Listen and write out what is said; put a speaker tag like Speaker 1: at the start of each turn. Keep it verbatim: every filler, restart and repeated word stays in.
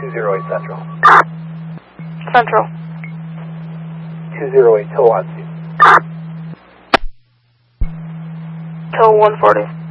Speaker 1: two zero eight Central.
Speaker 2: Central.
Speaker 1: two zero eight, Till one.
Speaker 2: Till one forty.